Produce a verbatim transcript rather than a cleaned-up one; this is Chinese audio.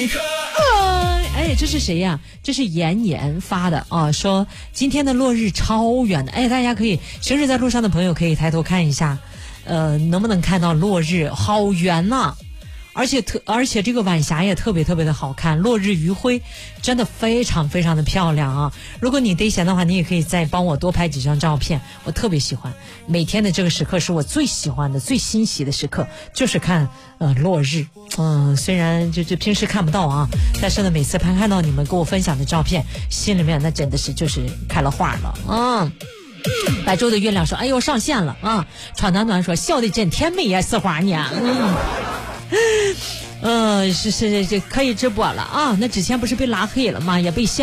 啊，哎，这是谁呀？这是妍妍发的啊，说今天的落日超远的，哎，大家可以行驶在路上的朋友可以抬头看一下，呃，能不能看到落日？好圆呐、啊！而且特而且这个晚霞也特别特别的好看，落日余晖真的非常非常的漂亮啊！如果你得闲的话，你也可以再帮我多拍几张照片，我特别喜欢。每天的这个时刻是我最喜欢的、最欣喜的时刻，就是看呃落日。嗯，虽然就就平时看不到啊，但是呢，每次看看到你们给我分享的照片，心里面那真的是就是开了花了。嗯。白昼的月亮说：“哎呦，上线了啊！”闯暖暖说：“笑得真甜美呀，四花娘。”嗯。嗯，是是是，可以直播了啊！那之前不是被拉黑了吗？也被限。